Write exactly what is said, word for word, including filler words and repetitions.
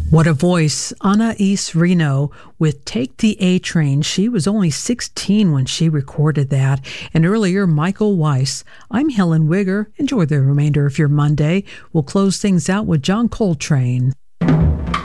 What a voice. Anais Reno with Take the A Train. She was only sixteen when she recorded that. And earlier, Michael Weiss. I'm Helen Wigger. Enjoy the remainder of your Monday. We'll close things out with John Coltrane.